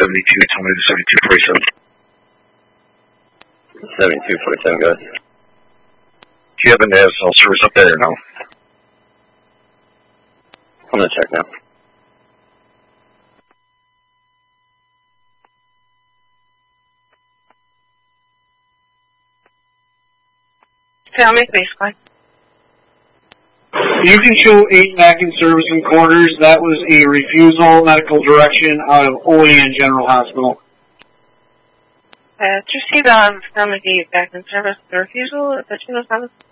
72, tell me the 7247. 7247, go ahead. Do you have an ASL service up there or no? I'm going to check now. Family, basically. You can show 8 back in service in quarters. That was a refusal medical direction out of Olean General Hospital. To see the family back in service, the refusal, is that you know,